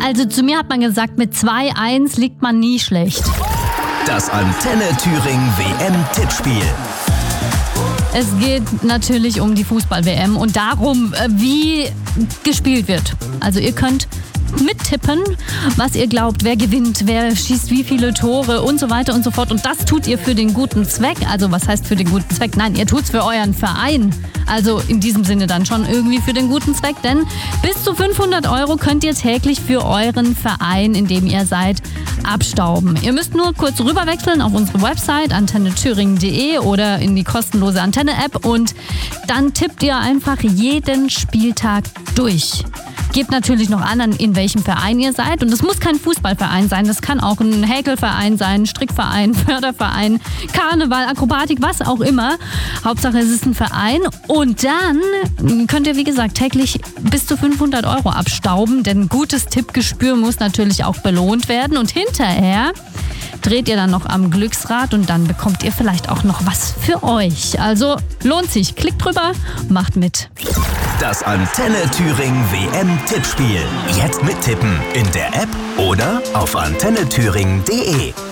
Also zu mir hat man gesagt, mit 2-1 liegt man nie schlecht. Das Antenne Thüringen WM-Tippspiel. Es geht natürlich um die Fußball-WM und darum, wie gespielt wird. Also ihr könnt mittippen, was ihr glaubt, wer gewinnt, wer schießt wie viele Tore und so weiter und so fort. Und das tut ihr für den guten Zweck. Also was heißt für den guten Zweck? Nein, ihr tut's für euren Verein. Also in diesem Sinne dann schon irgendwie für den guten Zweck. Denn bis zu 500 € könnt ihr täglich für euren Verein, in dem ihr seid, abstauben. Ihr müsst nur kurz rüberwechseln auf unsere Website antenneThüringen.de oder in die kostenlose Antenne-App und dann tippt ihr einfach jeden Spieltag durch. Gebt natürlich noch an, in welchem Verein ihr seid. Und das muss kein Fußballverein sein. Das kann auch ein Häkelverein sein, Strickverein, Förderverein, Karneval, Akrobatik, was auch immer. Hauptsache es ist ein Verein. Und dann könnt ihr, wie gesagt, täglich bis zu 500 € abstauben. Denn gutes Tippgespür muss natürlich auch belohnt werden. Und hinterher dreht ihr dann noch am Glücksrad und dann bekommt ihr vielleicht auch noch was für euch. Also lohnt sich. Klickt drüber, macht mit. Das Antenne Thüringen WM-Tippspiel. Jetzt mittippen in der App oder auf antennethüringen.de.